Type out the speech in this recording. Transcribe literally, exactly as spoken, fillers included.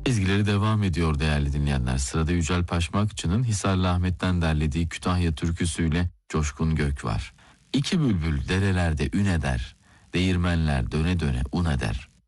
Ezgileri devam ediyor değerli dinleyenler. Sırada Yücel Paşmakçı'nın Hisarlı Ahmet'ten derlediği Kütahya türküsüyle Coşkun Gök var. İki bülbül derelerde ün eder, değirmenler döne döne un eder.